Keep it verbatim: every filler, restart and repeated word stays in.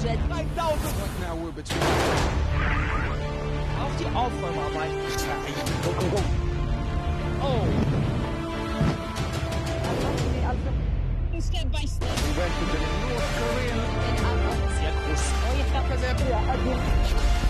hundred. five thousand. What now we're between. Auf die Aufräumarbeit. Go, go, go. Oh. Step by step. We went to the North Korean. Sehr groß. Oh, jetzt